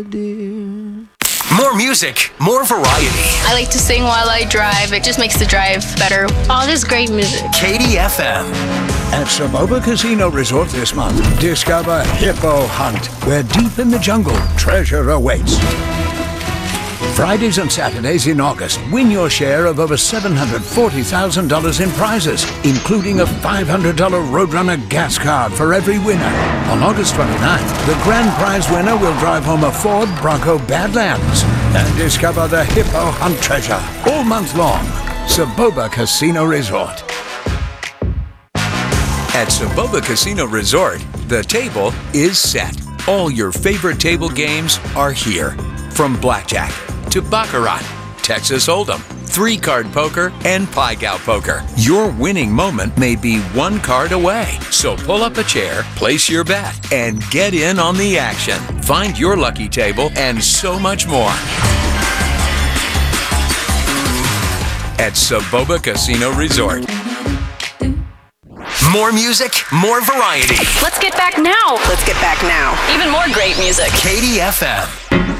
More music, more variety. I like to sing while I drive. It just makes the drive better. Oh, this is great music. KDFM. At Saboba Casino Resort this month, discover Hippo Hunt, where deep in the jungle, treasure awaits. Fridays and Saturdays in August, win your share of over $740,000 in prizes, including a $500 Roadrunner gas card for every winner. On August 29th, the grand prize winner will drive home a Ford Bronco Badlands and discover the Hippo Hunt treasure all month long. Saboba Casino Resort. At Saboba Casino Resort, the table is set. All your favorite table games are here. From blackjack to baccarat, Texas Hold'em, 3-card poker, and Pai-Gow poker. Your winning moment may be one card away. So pull up a chair, place your bet, and get in on the action. Find your lucky table and so much more at Saboba Casino Resort. More music, more variety. Let's get back now. Let's get back now. Even more great music. KDFM.